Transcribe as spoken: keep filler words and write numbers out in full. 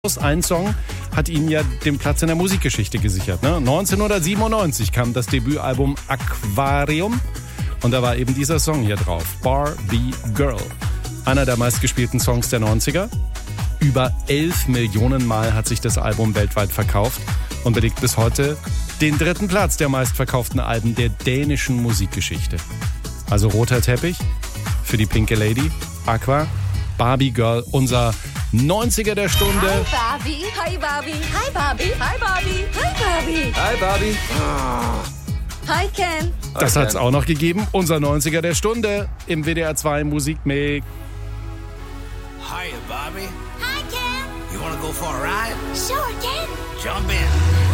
Ein Song hat ihnen ja den Platz in der Musikgeschichte gesichert. Ne? neunzehnhundertsiebenundneunzig kam das Debütalbum Aquarium und da war eben dieser Song hier drauf, Barbie Girl. Einer der meistgespielten Songs der neunziger. Über elf Millionen Mal hat sich das Album weltweit verkauft und belegt bis heute den dritten Platz der meistverkauften Alben der dänischen Musikgeschichte. Also roter Teppich für die pinke Lady, Aqua, Barbie Girl, unser neunziger der Stunde. Hi Barbie. Hi Barbie. Hi Barbie. Hi Barbie. Hi Barbie. Hi Barbie. Hi Ken. Das Hi, hat's Ken. auch noch gegeben. Unser neunziger der Stunde im W D R zwei Musikmix. Hiya, Barbie. Hi Ken. You wanna go for a ride? Sure Ken. Jump in.